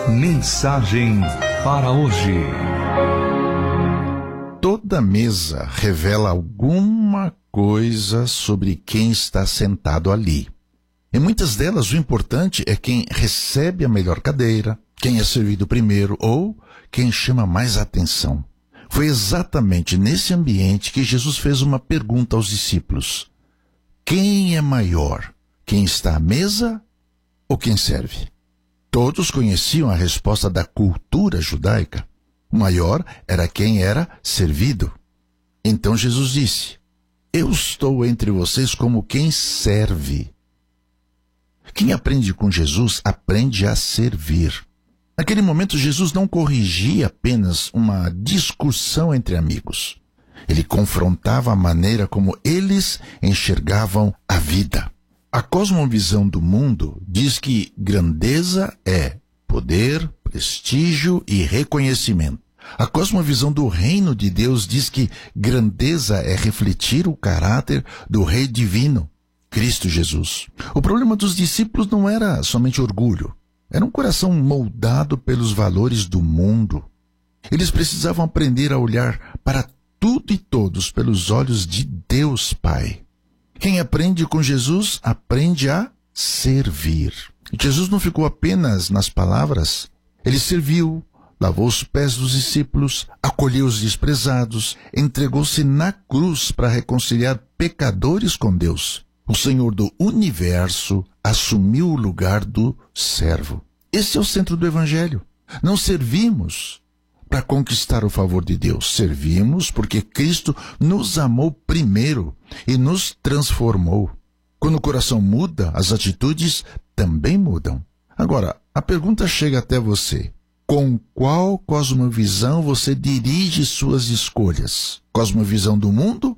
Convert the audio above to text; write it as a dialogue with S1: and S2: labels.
S1: Mensagem para hoje.
S2: Toda mesa revela alguma coisa sobre quem está sentado ali. Em muitas delas, o importante é quem recebe a melhor cadeira, quem é servido primeiro ou quem chama mais atenção. Foi exatamente nesse ambiente que Jesus fez uma pergunta aos discípulos: quem é maior, quem está à mesa ou quem serve? Todos conheciam a resposta da cultura judaica. O maior era quem era servido. Então Jesus disse: eu estou entre vocês como quem serve. Quem aprende com Jesus aprende a servir. Naquele momento, Jesus não corrigia apenas uma discussão entre amigos. Ele confrontava a maneira como eles enxergavam a vida. A cosmovisão do mundo diz que grandeza é poder, prestígio e reconhecimento. A cosmovisão do reino de Deus diz que grandeza é refletir o caráter do Rei Divino, Cristo Jesus. O problema dos discípulos não era somente orgulho. Era um coração moldado pelos valores do mundo. Eles precisavam aprender a olhar para tudo e todos pelos olhos de Deus Pai. Quem aprende com Jesus aprende a servir. Jesus não ficou apenas nas palavras. Ele serviu, lavou os pés dos discípulos, acolheu os desprezados, entregou-se na cruz para reconciliar pecadores com Deus. O Senhor do universo assumiu o lugar do servo. Esse é o centro do Evangelho. Não servimos para conquistar o favor de Deus. Servimos porque Cristo nos amou primeiro e nos transformou. Quando o coração muda, as atitudes também mudam. Agora, a pergunta chega até você: com qual cosmovisão você dirige suas escolhas? Cosmovisão do mundo